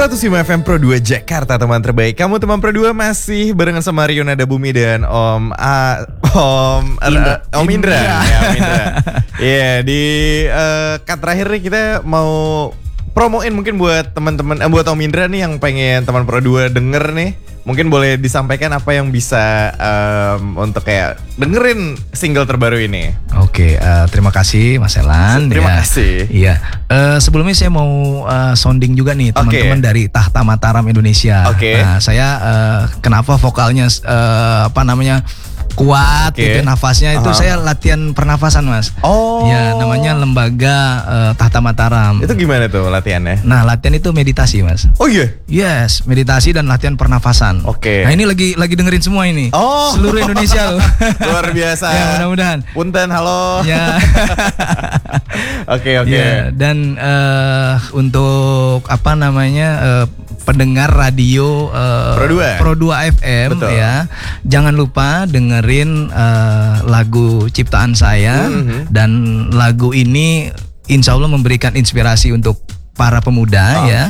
105 FM Pro 2 Jakarta, teman terbaik. Kamu teman Pro 2 masih barengan sama Rio Nada Bumi dan Om Indra. Ya, Om Indra. Iya, di cut terakhir nih kita mau promoin mungkin buat teman-teman, buat Om Indra nih yang pengen teman Pro 2 denger nih. Mungkin boleh disampaikan apa yang bisa untuk kayak dengerin single terbaru ini. Oke, terima kasih Mas Elan. Terima kasih. Iya, sebelumnya saya mau sounding juga nih teman-teman dari Tahta Mataram Indonesia. Nah, saya kenapa vokalnya kuat gitu nafasnya itu saya latihan pernafasan Mas. Ya namanya lembaga Tahta Mataram. Itu gimana tuh latihannya? Nah latihan itu meditasi Mas. Oh iya? Yes, meditasi dan latihan pernafasan. Oke. Nah ini lagi dengerin semua ini. Seluruh Indonesia loh. Luar biasa. Ya mudah-mudahan. Punten, halo. Ya. Oke. Ya, dan untuk pendengar radio Pro 2 FM. Betul. Ya, jangan lupa dengerin lagu ciptaan saya dan lagu ini insya Allah memberikan inspirasi untuk para pemuda ya.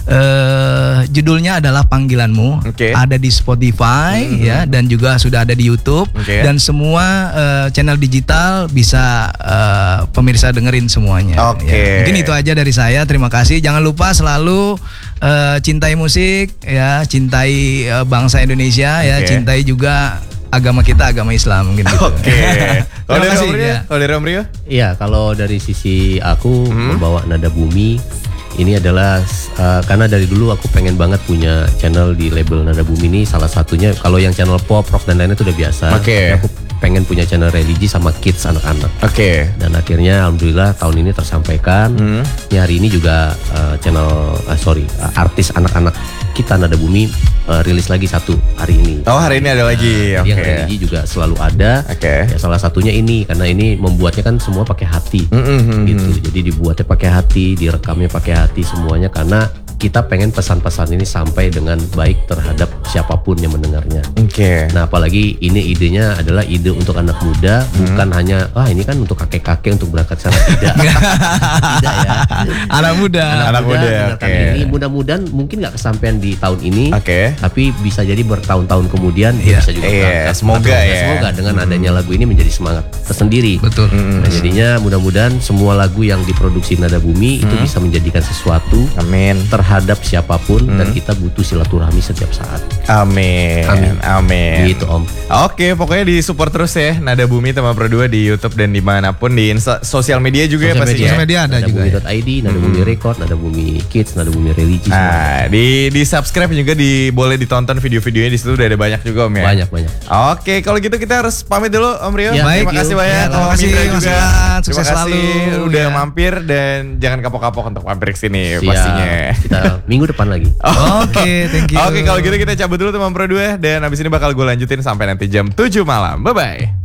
Judulnya adalah Panggilanmu. Ada di Spotify ya dan juga sudah ada di YouTube dan semua channel digital bisa pemirsa dengerin semuanya. Ya. Mungkin itu aja dari saya. Terima kasih. Jangan lupa selalu cintai musik ya, cintai bangsa Indonesia ya, cintai juga agama kita, agama Islam gitu. Kalau dari Om Rio? Iya, kalau dari sisi aku membawa Nada Bumi ini adalah karena dari dulu aku pengen banget punya channel di label Nada Bumi ini. Salah satunya kalau yang channel pop, rock dan lainnya itu udah biasa. Aku pengen punya channel religi sama kids, anak-anak. Dan akhirnya alhamdulillah tahun ini tersampaikan. Ya hari ini juga artis anak-anak kita Nada Bumi rilis lagi satu hari ini. Hari ini ada lagi. Yang religi juga selalu ada. Ya salah satunya ini karena ini membuatnya kan semua pakai hati. Gitu. Jadi dibuatnya pakai hati, direkamnya pakai hati semuanya karena kita pengen pesan-pesan ini sampai dengan baik terhadap siapapun yang mendengarnya. Nah apalagi ini idenya adalah ide untuk anak muda, bukan hanya ini kan untuk kakek-kakek untuk berangkat sana, tidak. Tidak ya. Anak muda. Ini mudah-mudahan mungkin nggak kesampaian di tahun ini, tapi bisa jadi bertahun-tahun kemudian bisa juga berangkat. Semoga dengan adanya lagu ini menjadi semangat tersendiri. Betul. Nah jadinya mudah-mudahan semua lagu yang diproduksi Nada Bumi itu bisa menjadikan sesuatu terhadap siapapun dan kita butuh silaturahmi setiap saat. Amin. Gitu Om. Pokoknya di support terus ya Nada Bumi teman Pro 2 di YouTube dan dimanapun di sosial media juga ya pastinya. Sosial media ada juga. Nada.id, Nada Bumi Record, Nada Bumi Kids, Nada Bumi Religi. Di subscribe juga boleh ditonton video-videonya di situ udah ada banyak juga Om ya. Banyak. Kalau gitu kita harus pamit dulu Om Rio. Terima kasih banyak. Terima kasih juga. Terima kasih udah mampir dan jangan kapok-kapok untuk mampir ke sini pastinya. Kita minggu depan lagi. Thank you. Kalau gitu kita cabut dulu teman Pro 2 dan abis ini bakal gue lanjutin sampai nanti jam 7 malam. Bye-bye.